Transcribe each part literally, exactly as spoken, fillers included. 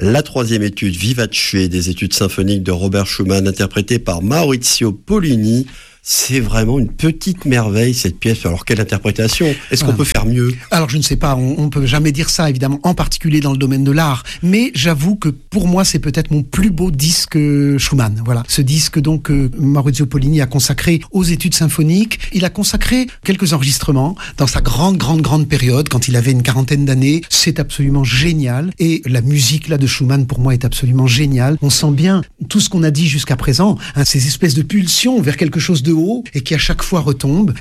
La troisième étude, Vivace, des études symphoniques de Robert Schumann, interprétée par Maurizio Pollini. C'est vraiment une petite merveille, cette pièce. Alors, quelle interprétation? Est-ce qu'on ah. peut faire mieux? Alors, je ne sais pas, on ne peut jamais dire ça, évidemment, en particulier dans le domaine de l'art. Mais j'avoue que pour moi, c'est peut-être mon plus beau disque Schumann. Voilà. Ce disque, donc, que Maurizio Pollini a consacré aux études symphoniques. Il a consacré quelques enregistrements dans sa grande, grande, grande période, quand il avait une quarantaine d'années. C'est absolument génial. Et la musique, là, de Schumann, pour moi, est absolument géniale. On sent bien tout ce qu'on a dit jusqu'à présent, hein, ces espèces de pulsions vers quelque chose de haut et qui à chaque fois retombe.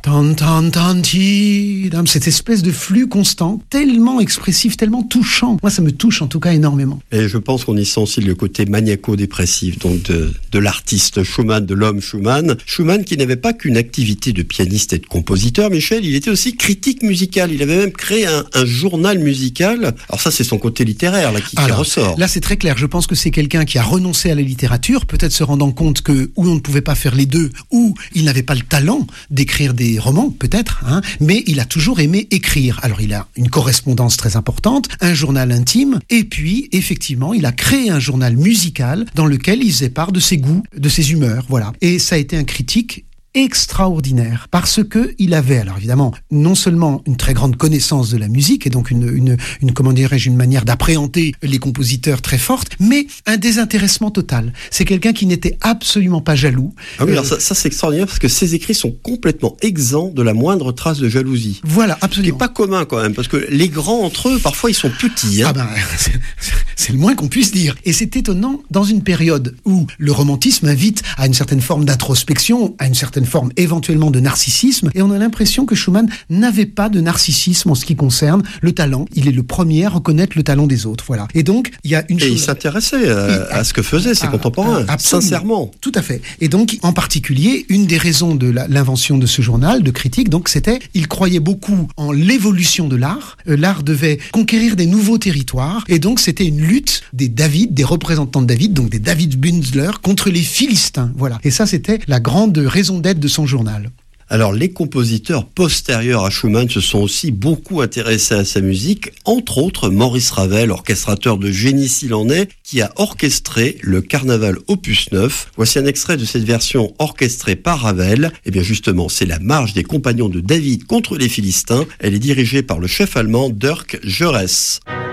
Cette espèce de flux constant, tellement expressif, tellement touchant. Moi, ça me touche en tout cas énormément. Et je pense qu'on y sent aussi le côté maniaco-dépressif donc de, de l'artiste Schumann, de l'homme Schumann. Schumann qui n'avait pas qu'une activité de pianiste et de compositeur, Michel, il était aussi critique musical. Il avait même créé un, un journal musical. Alors ça, c'est son côté littéraire là, qui, Alors, qui ressort. Là, c'est très clair. Je pense que c'est quelqu'un qui a renoncé à la littérature, peut-être se rendant compte que ou on ne pouvait pas faire les deux, ou il n'avait pas le talent d'écrire des romans, peut-être, hein, mais il a toujours aimé écrire. Alors, il a une correspondance très importante, un journal intime, et puis, effectivement, il a créé un journal musical dans lequel il faisait part de ses goûts, de ses humeurs, voilà. Et ça a été un critique extraordinaire parce que il avait alors évidemment non seulement une très grande connaissance de la musique et donc une une une comment dirais-je une manière d'appréhender les compositeurs très forte, mais un désintéressement total. C'est quelqu'un qui n'était absolument pas jaloux. Ah oui, euh, alors ça, ça c'est extraordinaire parce que ses écrits sont complètement exempts de la moindre trace de jalousie. Voilà, absolument. Ce qui n'est pas commun quand même parce que les grands entre eux parfois ils sont petits. Hein. Ah ben c'est, c'est le moins qu'on puisse dire. Et c'est étonnant dans une période où le romantisme invite à une certaine forme d'introspection, à une certaine forme éventuellement de narcissisme, et on a l'impression que Schumann n'avait pas de narcissisme en ce qui concerne le talent. Il est le premier à reconnaître le talent des autres, voilà. Et donc, il y a une et chose... il s'intéressait à, et, à ce que faisaient ses à, contemporains, à, sincèrement. Tout à fait. Et donc, en particulier, une des raisons de la, l'invention de ce journal de critique, donc, c'était, il croyait beaucoup en l'évolution de l'art. Euh, l'art devait conquérir des nouveaux territoires, et donc, c'était une lutte des David, des représentants de David, donc des David Bünzler, contre les Philistins, voilà. Et ça, c'était la grande raison d'être de son journal. Alors, les compositeurs postérieurs à Schumann se sont aussi beaucoup intéressés à sa musique, entre autres Maurice Ravel, orchestrateur de génie s'il en est, qui a orchestré le Carnaval opus neuf. Voici un extrait de cette version orchestrée par Ravel. Et bien justement, c'est la marche des compagnons de David contre les Philistins. Elle est dirigée par le chef allemand Dirk Jörres.